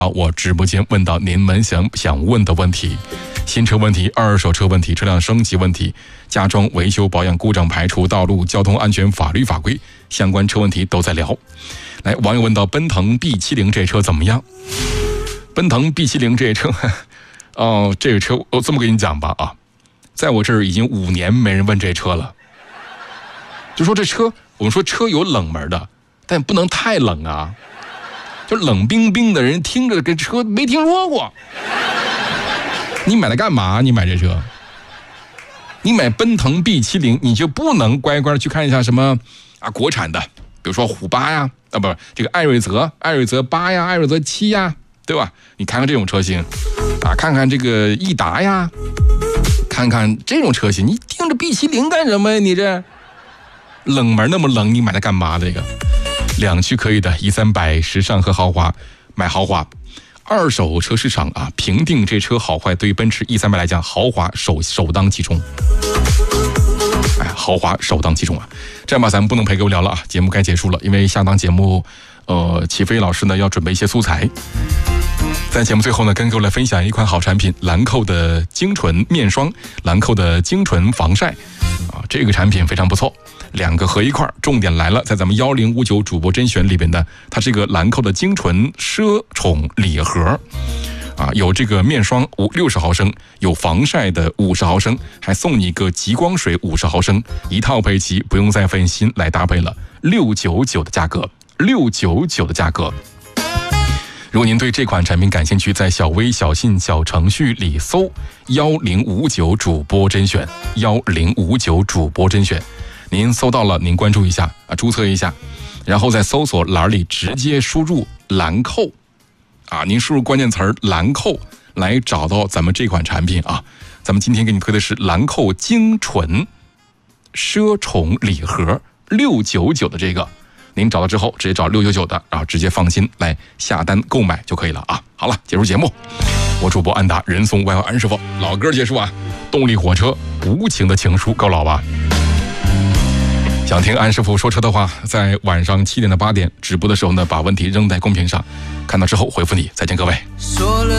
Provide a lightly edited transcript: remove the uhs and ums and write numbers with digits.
我直播间问到您们想问的问题，新车问题、二手车问题、车辆升级问题、加装维修保养、故障排除、道路交通安全、法律法规相关车问题都在聊。来，网友问到奔腾 B70 这车怎么样？奔腾 B70 这车，这个车我这么跟你讲吧啊，在我这儿已经5年没人问这车了。就说这车，我们说车有冷门的，但不能太冷啊。就冷冰冰的人听着这车没听说过，你买来干嘛？你买这车，你买奔腾 B70， 你就不能乖乖去看一下什么国产的，比如说虎8呀，不，这个艾瑞泽8呀，艾瑞泽7呀，对吧？你看看这种车型看看这个益达呀，看看这种车型，你听着 B70 干什么呀？你这冷门那么冷，你买来干嘛？这个2驱可以的，E300时尚和豪华，买豪华。二手车市场评定这车好坏，对于奔驰 E300来讲，豪华首当其冲。豪华首当其冲啊！这样吧，咱们不能陪各位聊了啊，节目该结束了，因为下档节目，齐飞老师呢要准备一些素材。在节目最后呢，跟各位来分享一款好产品——兰蔻的精纯面霜、兰蔻的精纯防晒这个产品非常不错，2个合一块。重点来了，在咱们1059主播甄选里边呢，它是个兰蔻的精纯奢宠礼盒有这个面霜60毫升，有防晒的50毫升，还送你一个极光水50毫升，一套配齐，不用再费心来搭配了，699的价格，699的价格。如果您对这款产品感兴趣，在小微小信小程序里搜1059主播甄选，1059主播甄选，您搜到了，您关注一下注册一下，然后在搜索栏里直接输入兰蔻您输入关键词兰蔻来找到咱们这款产品咱们今天给你推的是兰蔻精纯奢宠礼盒699的这个。您找到之后直接找699的，然后直接放心来下单购买就可以了好了，结束节目，我主播安达，人送外号安师傅，老歌结束动力火车无情的情书够老吧？想听安师傅说车的话，在晚上7点到8点直播的时候呢，把问题扔在公屏上，看到之后回复你。再见各位。